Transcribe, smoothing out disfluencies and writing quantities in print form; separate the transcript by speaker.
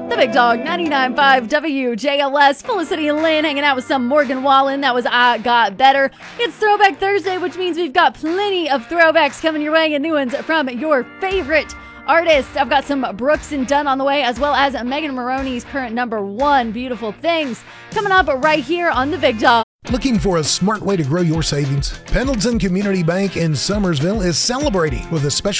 Speaker 1: The Big Dog 99.5 WJLS. Felicity and Lynn hanging out with some Morgan Wallen. That was I Got Better. It's Throwback Thursday, which means we've got plenty of throwbacks coming your way and new ones from your favorite artists. I've got some Brooks and Dunn on the way, as well as Megan Moroney's current #1, Beautiful Things, coming up right here on The Big Dog.
Speaker 2: Looking for a smart way to grow your savings? Pendleton Community Bank in Summersville is celebrating with a special